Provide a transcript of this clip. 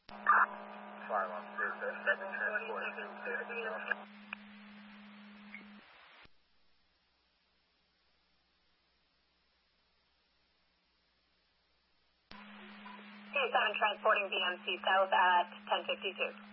Fire alarm 077, transporting to safety. Transporting BMC south at 1052.